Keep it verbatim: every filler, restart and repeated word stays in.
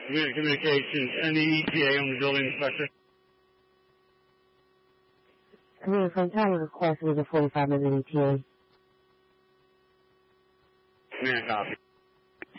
Community Communications, any E T A on the building inspector? Community from time request is a forty-five minute E T A. Man, copy.